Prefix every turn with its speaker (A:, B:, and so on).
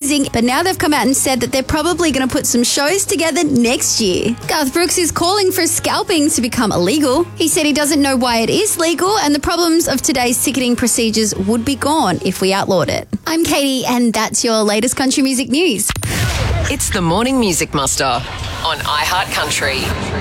A: amazing, but now they've come out and said that they're probably going to put some shows together next year. Garth Brooks is calling for scalping to become illegal. He said he doesn't know why it is legal, and the problems of today's ticketing procedures would be gone if we outlawed it. I'm Katie, and that's your latest country music news.
B: It's the Morning Music Muster on iHeart Country.